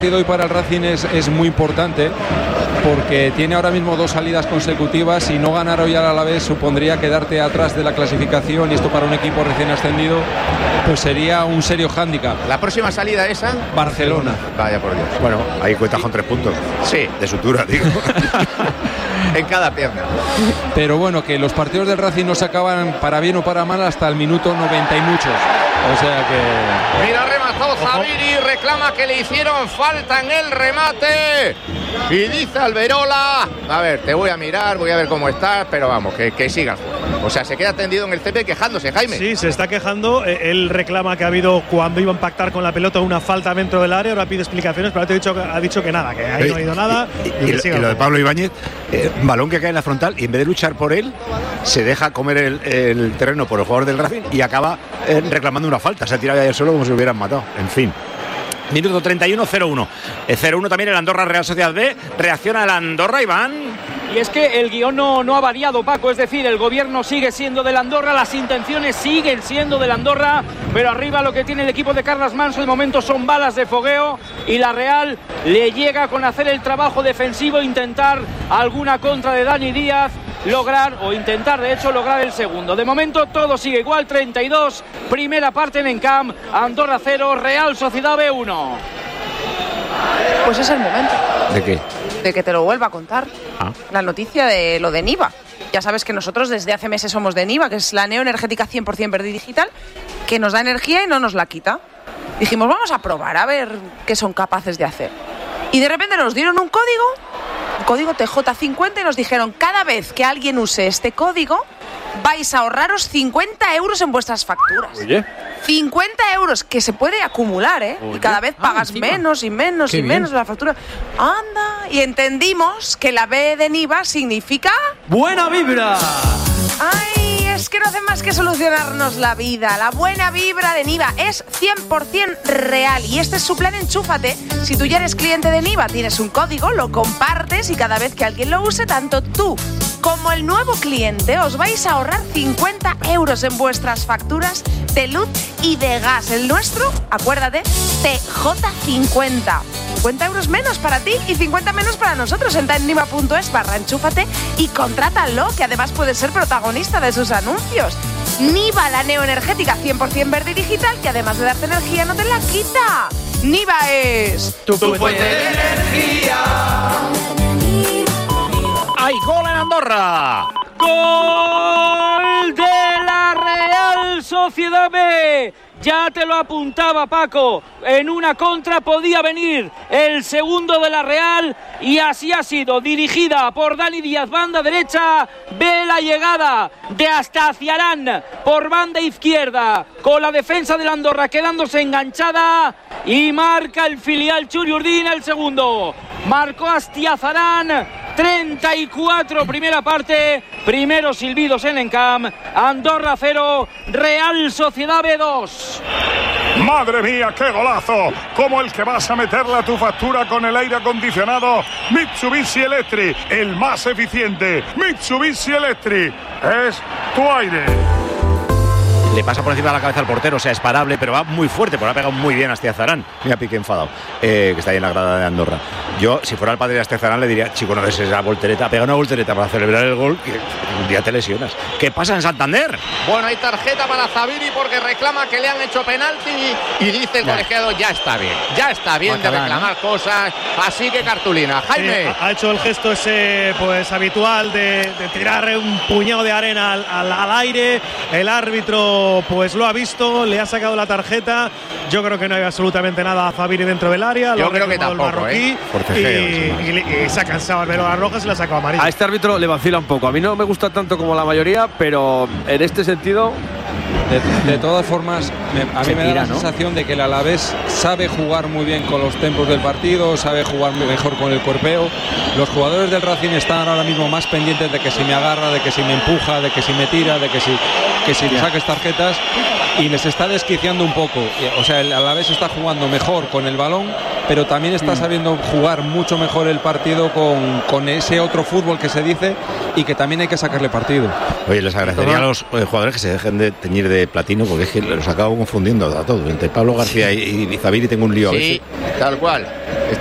Hoy para el Racing es muy importante porque tiene ahora mismo 2 salidas consecutivas y no ganar hoy al Alavés supondría quedarte atrás de la clasificación, y esto para un equipo recién ascendido pues sería un serio hándicap. La próxima salida esa, Barcelona. Vaya por Dios. Bueno, ahí cuentas con 3 puntos. Sí, de sutura, digo. En cada pierna. Pero bueno, que los partidos del Racing no se acaban para bien o para mal hasta el minuto 90 y muchos. O sea que... Mira, remató Zaviri, reclama que le hicieron falta en el remate. Y dice Alberola, a ver, te voy a mirar, voy a ver cómo estás, pero vamos, que siga el juego. O sea, se queda tendido en el césped quejándose, Jaime. Sí, se está quejando. Él reclama que ha habido, cuando iba a impactar con la pelota, una falta dentro del área. Ahora pide explicaciones, pero ha dicho que nada, que ahí no ha ido nada. Y lo de Pablo Ibáñez, balón que cae en la frontal y en vez de luchar por él, se deja comer el terreno por el jugador del Racing y acaba reclamando una falta. Se ha tirado ayer solo como si lo hubieran matado. En fin. Minuto 31, 0-1. 0-1 también el Andorra Real Sociedad B. Reacciona el Andorra, Iván. Y es que el guión no ha variado, Paco, es decir, el gobierno sigue siendo del Andorra, las intenciones siguen siendo del Andorra, pero arriba lo que tiene el equipo de Carles Manso de momento son balas de fogueo, y la Real le llega con hacer el trabajo defensivo, intentar alguna contra de Dani Díaz, lograr, o intentar de hecho lograr el segundo. De momento todo sigue igual, 32, primera parte en Encamp, Andorra 0, Real Sociedad B 1. Pues es el momento. ¿De qué? De que te lo vuelva a contar. La noticia de lo de Niva. Ya sabes que nosotros desde hace meses somos de Niva, que es la neoenergética 100% verde y digital, que nos da energía y no nos la quita. Dijimos, vamos a probar a ver qué son capaces de hacer. Y de repente nos dieron un código TJ50, y nos dijeron, cada vez que alguien use este código, vais a ahorraros 50 euros en vuestras facturas. Oye. 50 euros, que se puede acumular, ¿eh? Oye. Y cada vez pagas menos y menos y menos de la factura. Anda, y entendimos que la B de Niva significa... ¡Buena vibra! ¡Ay! Es que no hace más que solucionarnos la vida. La buena vibra de Niva es 100% real. Y este es su plan Enchúfate. Si tú ya eres cliente de Niva, tienes un código, lo compartes y cada vez que alguien lo use, tanto tú como el nuevo cliente os vais a ahorrar 50 euros en vuestras facturas de luz y de gas. El nuestro, acuérdate, TJ50. 50 euros menos para ti y 50 menos para nosotros. Entra en niva.es/enchúfate y contrátalo, que además puedes ser protagonista de sus anuncios. Niva, la neoenergética 100% verde y digital, que además de darte energía no te la quita. Niva es tu fuente de energía. ¡Hay gol en Andorra! ¡Gol de la Real Sociedad B! Ya te lo apuntaba, Paco, en una contra podía venir el segundo de la Real, y así ha sido, dirigida por Dani Díaz, banda derecha, ve la llegada de Astaciarán por banda izquierda, con la defensa del Andorra quedándose enganchada, y marca el filial Churi Urdin el segundo. Marcó Astiazarán, 34, primera parte, primeros silbidos en Encamp, Andorra 0, Real Sociedad B 2. ¡Madre mía, qué golazo! Como el que vas a meterle a tu factura con el aire acondicionado Mitsubishi Electric, el más eficiente. Mitsubishi Electric es tu aire. Le pasa por encima de la cabeza al portero, o sea, es parable, pero va muy fuerte, porque ha pegado muy bien a Astiazarán. Mira, Piqué enfadado, que está ahí en la grada de Andorra. Yo, si fuera el padre de Astiazarán, le diría, chico, no des esa voltereta, pega una voltereta para celebrar el gol, que un día te lesionas. ¿Qué pasa en Santander? Bueno, hay tarjeta para Zaviri porque reclama que le han hecho penalti, y dice el colegiado, ya está bien de reclamar cosas, así que cartulina. Jaime. Ha hecho el gesto ese pues habitual de tirar un puñado de arena al aire. El árbitro pues lo ha visto, le ha sacado la tarjeta. Yo creo que no hay absolutamente nada a Zaviri dentro del área. Yo creo que tampoco, el marroquí, y se ha cansado al ver las rojas y le ha sacado amarilla. A este árbitro le vacila un poco. A mí no me gusta tanto como la mayoría, pero en este sentido... De todas formas, a mí me da la sensación de que el Alavés sabe jugar muy bien con los tempos del partido, sabe jugar mejor con el cuerpeo. Los jugadores del Racing están ahora mismo más pendientes de que si me agarra, de que si me empuja, de que si me tira, de que si le saques tarjetas, y les está desquiciando un poco. O sea, el Alavés está jugando mejor con el balón, pero también está sabiendo jugar mucho mejor el partido con ese otro fútbol que se dice y que también hay que sacarle partido. Oye, les agradecería a los jugadores que se dejen de teñir de platino, porque es que los acabo confundiendo a todos. Entre Pablo García y Zabiri tengo un lío. Sí, tal cual.